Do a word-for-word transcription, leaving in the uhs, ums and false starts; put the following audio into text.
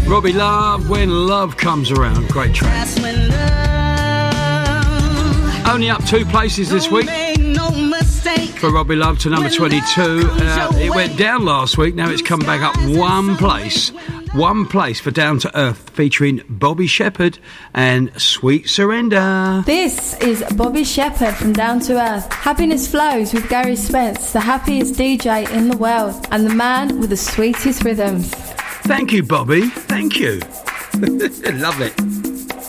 Robbie Love, When Love Comes Around. Great track. Only up two places this week for Robbie Love to number twenty-two. Uh, it went down last week. Now it's come back up one place. One place for Down to Earth, featuring Bobby Shepherd and Sweet Surrender. This is Bobby Shepherd from Down to Earth. Happiness flows with Gary Spence, the happiest D J in the world and the man with the sweetest rhythms. Thank you, Bobby. Thank you. Love it.